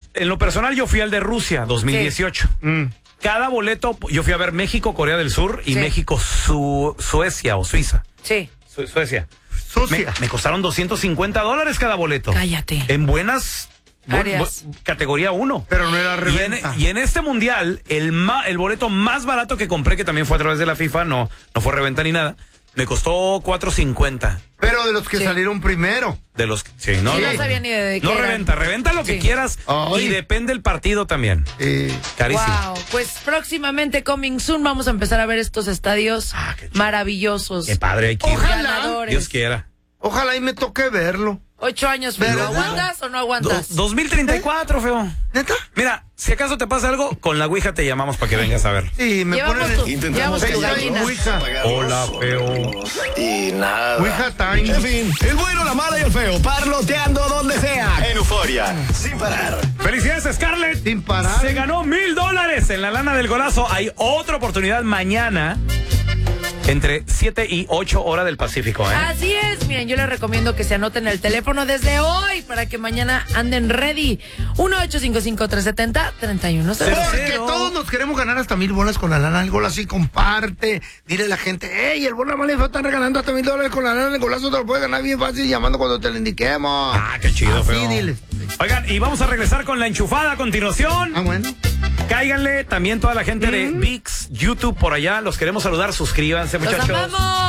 en lo personal yo fui al de Rusia 2018. Sí. Cada boleto, yo fui a ver México, Corea del Sur y Sí. México, Suecia o Suiza. Sí. Suecia. Sucia. Me costaron $250 cada boleto. Cállate. En buenas Áreas. categoría 1. Pero no era reventa. Y en este mundial, el boleto más barato que compré, que también fue a través de la FIFA, no fue reventa ni nada, me costó $4.50. Pero de los que Sí. salieron primero. De los sí, no, Sí, no sabía ni de qué no eran. reventa lo que Sí. quieras. Ay. Y depende el partido también. Carísimo. Wow, pues próximamente coming soon vamos a empezar a ver estos estadios Qué chido. maravillosos. Qué padre, hay que ir. Ojalá. Ganadores. Dios quiera. Ojalá y me toque verlo. 8 años, pero ¿Verdad? ¿aguantas o no aguantas? 2034, feo. ¿Neta? Mira, si acaso te pasa algo, con la Ouija te llamamos para que vengas a ver. Sí, me Llevamos ponen... tu, llevamos tu Fecha gallina. Ouija. Hola, feo. Y nada. Ouija time. En fin, el bueno, la mala y el feo, parloteando donde sea. En Euforia, sin parar. Felicidades, Scarlett. Sin parar. Se ganó $1,000 en la lana del golazo. Hay otra oportunidad mañana entre 7 y 8 horas del Pacífico, ¿eh? Así es, miren, yo les recomiendo que se anoten el teléfono desde hoy para que mañana anden ready. 1-855-370-3100. Porque todos nos queremos ganar hasta $1,000 con la lana del golazo y comparte. Dile a la gente, hey, el bueno, mal están regalando hasta $1,000 con la lana del golazo, te lo puedes ganar bien fácil llamando cuando te lo indiquemos. Ah, qué chido, Así, feo. dile. Oigan, y vamos a regresar con la enchufada a continuación. Ah, bueno. Cáiganle también toda la gente de VIX, YouTube por allá. Los queremos saludar. Suscríbanse, ¡Los muchachos. amamos!